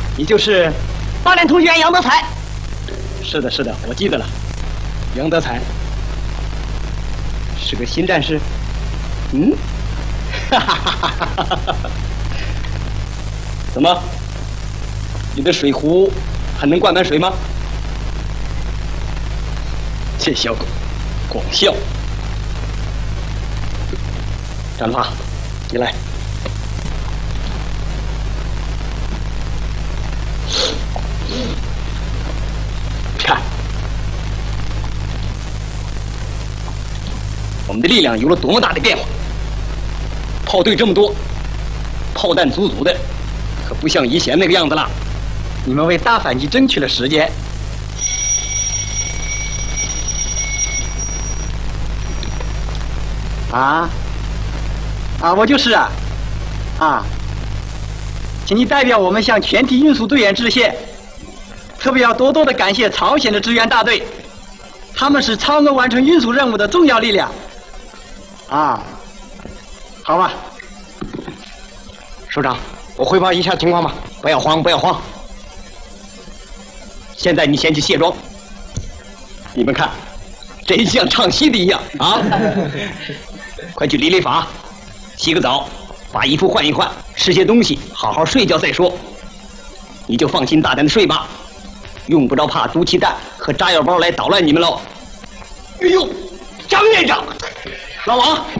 你就是 8连同学杨德才。 是的，是的，我记得了。杨德才是个新战士。嗯，哈哈哈哈哈！怎么？你的水壶还能灌满水吗？这小狗，光笑。展发，你来。看，我们的力量有了多么大的变化！炮队这么多，炮弹足足的，可不像以前那个样子了。你们为大反击争取了时间。我就是请你代表我们向全体运输队员致谢，特别要多多的感谢朝鲜的支援大队，他们是超额完成运输任务的重要力量。好吧，首长，我汇报一下情况吧。不要慌，不要慌。现在你先去卸妆，你们看，真像唱戏的一样啊！快去理理发，洗个澡，把衣服换一换，吃些东西，好好睡觉再说。你就放心大胆的睡吧，用不着怕毒气弹和炸药包来捣乱你们喽。哎呦，张院长，老王，